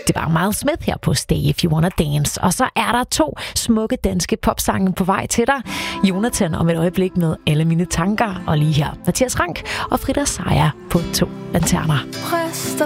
Det var Miles Smith her på Stay If You Wanna Dance. Og så er der 2 smukke danske popsange på vej til dig. Jonathan om et øjeblik med Alle Mine Tanker. Og lige her Mathias Rank og Frida Sejer på 2 lanterner.